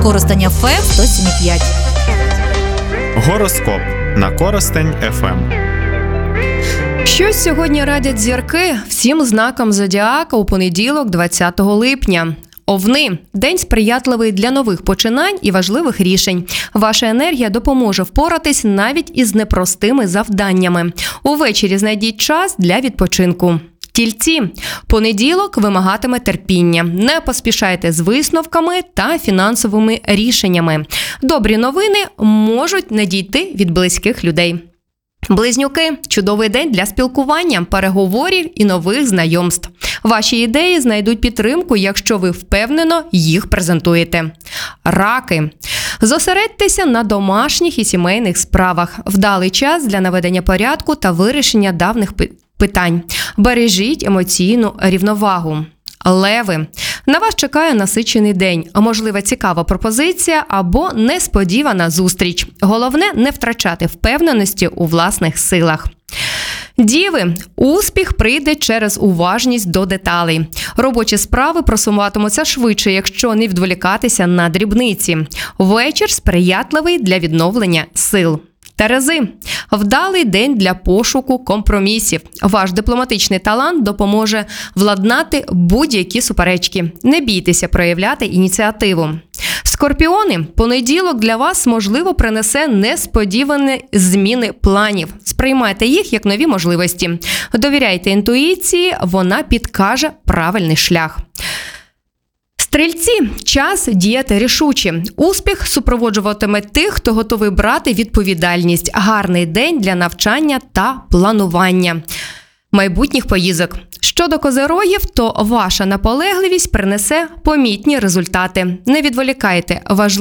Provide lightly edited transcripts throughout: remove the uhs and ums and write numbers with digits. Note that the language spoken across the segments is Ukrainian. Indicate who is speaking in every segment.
Speaker 1: Коростень ФМ 107,5.
Speaker 2: Гороскоп на Коростень ФМ.
Speaker 3: Що сьогодні радять зірки всім знакам зодіака у понеділок, 20 липня? Овни – день сприятливий для нових починань і важливих рішень. Ваша енергія допоможе впоратись навіть із непростими завданнями. Увечері знайдіть час для відпочинку. Тільці – понеділок вимагатиме терпіння. Не поспішайте з висновками та фінансовими рішеннями. Добрі новини можуть надійти від близьких людей. Близнюки – чудовий день для спілкування, переговорів і нових знайомств. Ваші ідеї знайдуть підтримку, якщо ви впевнено їх презентуєте. Раки – зосередьтеся на домашніх і сімейних справах. Вдалий час для наведення порядку та вирішення давніх питань. Бережіть емоційну рівновагу. Леви. На вас чекає насичений день, можлива цікава пропозиція або несподівана зустріч. Головне – не втрачати впевненості у власних силах. Діви. Успіх прийде через уважність до деталей. Робочі справи просуватимуться швидше, якщо не відволікатися на дрібниці. Вечір сприятливий для відновлення сил. Терези. Вдалий день для пошуку компромісів. Ваш дипломатичний талант допоможе владнати будь-які суперечки. Не бійтеся проявляти ініціативу. Скорпіони. Понеділок для вас, можливо, принесе несподівані зміни планів. Сприймайте їх як нові можливості. Довіряйте інтуїції, вона підкаже правильний шлях. Стрільці – час діяти рішуче. Успіх супроводжуватиме тих, хто готовий брати відповідальність. Гарний день для навчання та планування майбутніх поїздок. Щодо козирогів, то ваша наполегливість принесе помітні результати. Не відкладайте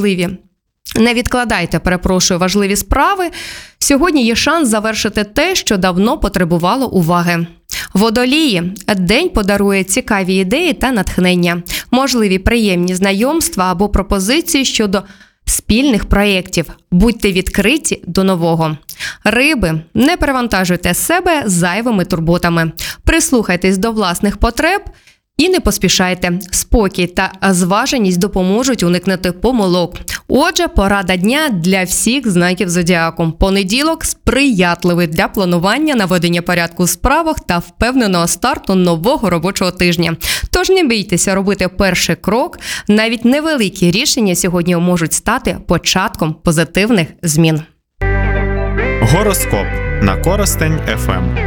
Speaker 3: важливі справи. Сьогодні є шанс завершити те, що давно потребувало уваги. Водолії. День подарує цікаві ідеї та натхнення. Можливі приємні знайомства або пропозиції щодо спільних проєктів. Будьте відкриті до нового. Риби. Не перевантажуйте себе зайвими турботами. Прислухайтесь до власних потреб і не поспішайте. Спокій та зваженість допоможуть уникнути помилок. Отже, порада дня для всіх знаків зодіаку. Понеділок сприятливий для планування, наведення порядку в справах та впевненого старту нового робочого тижня. Тож не бійтеся робити перший крок. Навіть невеликі рішення сьогодні можуть стати початком позитивних змін.
Speaker 2: Гороскоп на Коростень ФМ.